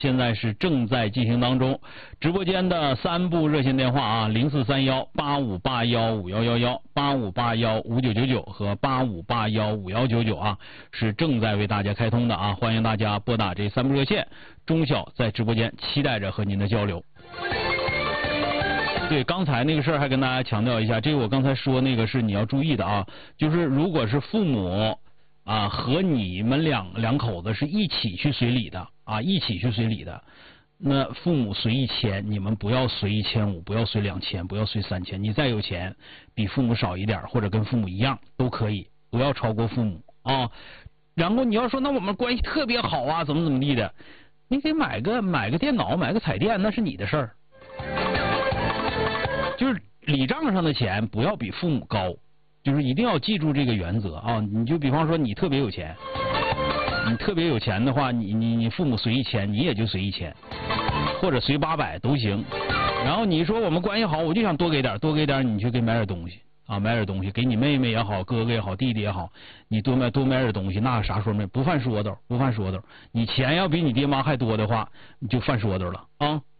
现在是正在进行当中，直播间的3部热线电话啊，04318581111185815999和85815199啊，是正在为大家开通的啊，欢迎大家拨打这3部热线，中小在直播间期待着和您的交流。对，刚才那个事儿还跟大家强调一下，这个我刚才说那个是你要注意的啊，就是如果是父母啊和你们两口子是一起去随礼的啊，一起去随礼的，那父母随1000，你们不要随1500，不要随2000，不要随3000，你再有钱比父母少一点或者跟父母一样都可以，不要超过父母啊。然后你要说那我们关系特别好啊，怎么地的，你给买个电脑，买个彩电，那是你的事儿。就是礼账上的钱不要比父母高，就是一定要记住这个原则啊！你就比方说你特别有钱，你特别有钱的话，你父母随1000，你也就随1000，或者随800都行。然后你说我们关系好，我就想多给点，你去给买点东西啊，买点东西给你妹妹也好，哥哥也好，弟弟也好，你多买点东西，那啥说没不犯说道，不犯说道。你钱要比你爹妈还多的话，你就犯说道了啊。